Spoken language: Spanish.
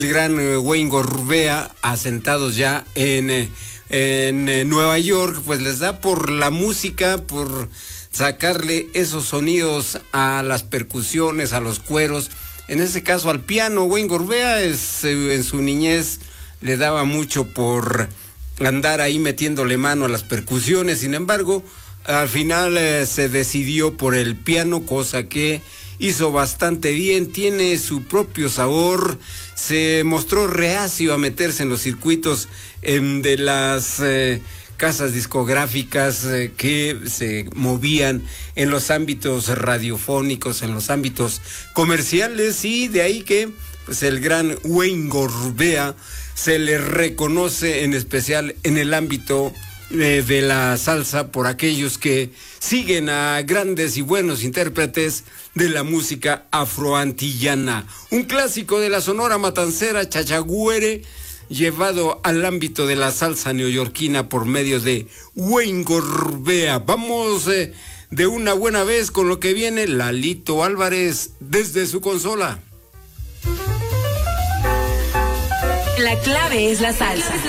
El gran Wayne Gorbea, asentados ya en Nueva York, pues les da por la música, por sacarle esos sonidos a las percusiones, a los cueros, en este caso al piano. Wayne Gorbea en su niñez le daba mucho por andar ahí metiéndole mano a las percusiones, sin embargo, al final se decidió por el piano, cosa que hizo bastante bien, tiene su propio sabor, se mostró reacio a meterse en los circuitos de las casas discográficas que se movían en los ámbitos radiofónicos, en los ámbitos comerciales, y de ahí que pues, el gran Wayne Gorbea se le reconoce en especial en el ámbito de la salsa por aquellos que siguen a grandes y buenos intérpretes de la música afroantillana. Un clásico de la Sonora Matancera, Chachagüere, llevado al ámbito de la salsa neoyorquina por medio de Wayne Gorbea. Vamos de una buena vez con lo que viene Lalito Álvarez desde su consola. La clave es la salsa.